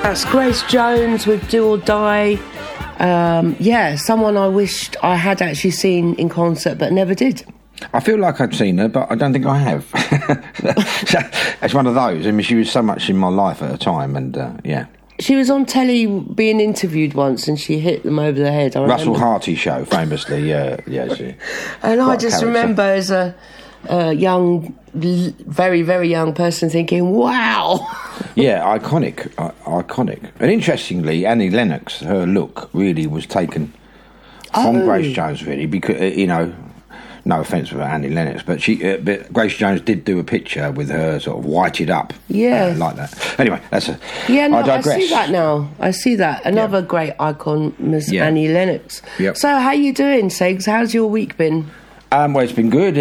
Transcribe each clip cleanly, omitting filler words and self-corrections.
That's Grace Jones with Do or Die. Someone I wished I had actually seen in concert but never did. I feel like I'd seen her, but I don't think I have. It's one of those. I mean, she was so much in my life at a time, and yeah. She was on telly being interviewed once, and she hit them over the head. Russell Harty show, famously, yeah. She, and I just remember as a young, very, very young person thinking, wow. Yeah, iconic. And interestingly, Annie Lennox, her look really was taken from Grace Jones, really, because, no offence for Annie Lennox, but Grace Jones did do a picture with her sort of whited up, like that. Anyway, that's a. Yeah, no, I see that now. I see that. Another great icon, Miss Annie Lennox. Yep. So, how you doing, Segs? How's your week been? Well, it's been good.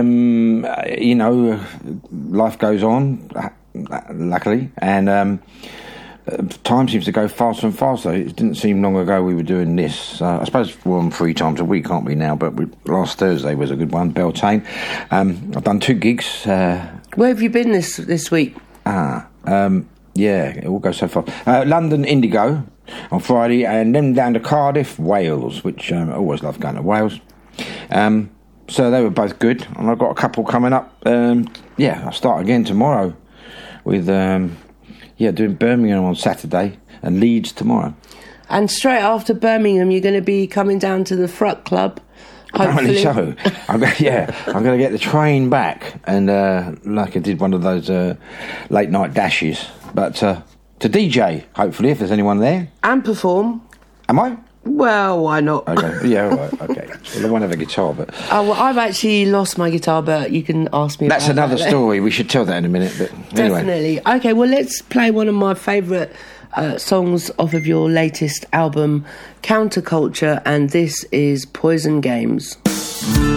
Life goes on, luckily, and time seems to go faster and faster. It didn't seem long ago we were doing this. I suppose we're on 3 times a week, aren't we, now? But last Thursday was a good one, Beltane. I've done 2 gigs. Where have you been this week? It all goes so fast. London Indigo on Friday, and then down to Cardiff, Wales, which I always love going to Wales. So they were both good, and I've got a couple coming up. I'll start again tomorrow with... doing Birmingham on Saturday and Leeds tomorrow. And straight after Birmingham, you're going to be coming down to the Fruck Club, hopefully. Apparently so. I'm going to get the train back, and like I did one of those late night dashes, but to DJ, hopefully, if there's anyone there. And perform. Am I? Well, why not? Okay. Yeah, all right. Okay. Well, I won't have a guitar, but... I've actually lost my guitar, but you can ask me about that. That's another story. We should tell that in a minute, but anyway. Definitely. Okay, well, let's play one of my favourite songs off of your latest album, Counterculture, and this is Poison Games.